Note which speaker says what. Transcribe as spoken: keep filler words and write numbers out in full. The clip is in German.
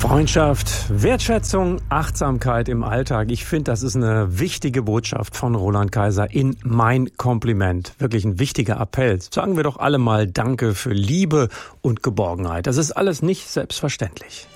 Speaker 1: Freundschaft, Wertschätzung, Achtsamkeit im Alltag. Ich finde, das ist eine wichtige Botschaft von Roland Kaiser in Mein Kompliment. Wirklich ein wichtiger Appell. Sagen wir doch alle mal Danke für Liebe und Geborgenheit. Das ist alles nicht selbstverständlich.